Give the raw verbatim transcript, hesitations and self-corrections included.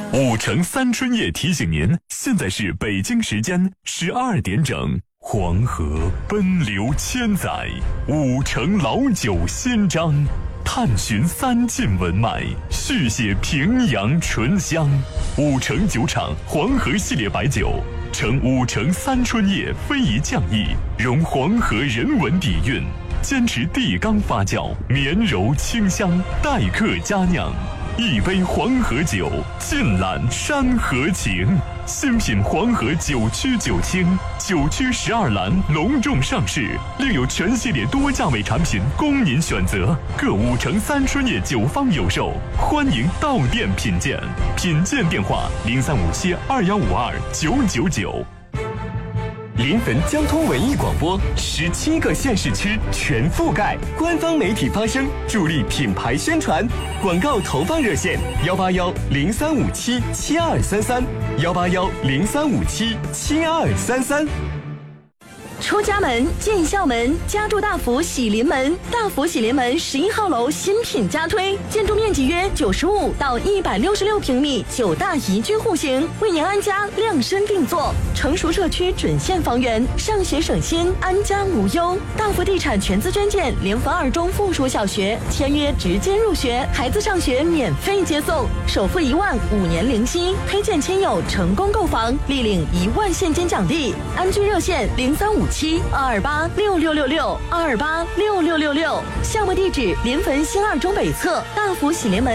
五城三春夜提醒您，现在是北京时间十二点整。黄河奔流千载，五城老酒新章，探寻三晋文脉，续写平阳醇香。五城酒厂黄河系列白酒，呈五城三春夜非遗匠艺，融黄河人文底蕴，坚持地缸发酵，绵柔清香，待客佳酿。一杯黄河酒，尽览山河情。新品黄河九曲九清，九曲十二栏隆重上市，另有全系列多价位产品供您选择。各五城三春夜酒坊有售，欢迎到店品鉴。品鉴电话：零三五七二幺五二九九九。 临汾交通文艺广播，十七个县市区全覆盖，官方媒体发声，助力品牌宣传。广告投放热线：幺八幺零三五七七二三三，幺八幺零三五七七二三三。 出家门进校门，家住大福喜临门。大福喜临门十一号楼新品加推，建筑面积约九十五到一百六十六平米，九大宜居户型，为您安家量身定做。成熟社区准现房源，上学省心，安家无忧。大福地产全资捐建联汾二中附属小学，签约直接入学，孩子上学免费接送，首付一万，五年零息，推荐亲友成功购房，立领一万现金奖励。安居热线零三五七二二八六六六六二二八六六六六，项目地址临汾新二中北侧大福喜临门。